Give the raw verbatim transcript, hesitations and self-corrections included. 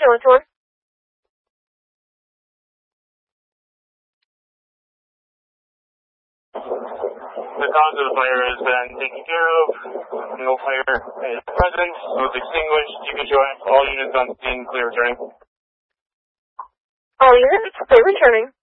ambulance one. The cause of the fire has been taken care of. No fire is present. It was extinguished. You can join all units on scene. Clear returning. All units, clear returning.